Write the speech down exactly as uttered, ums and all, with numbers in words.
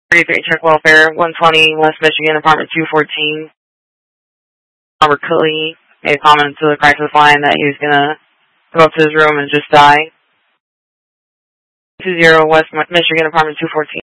thirty-three Check Welfare, one twenty West Michigan, apartment two fourteen. Robert Cooley made a comment to the crisis line that he was going to go up to his room and just die. two zero West Michigan, apartment two fourteen.